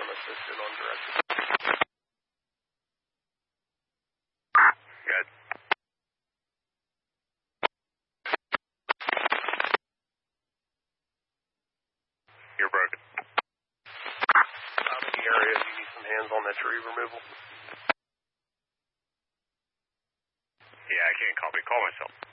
from assisted on directed. Good. You're broken. In the area, you need some hands on that tree removal. Yeah, I can't copy. Call myself.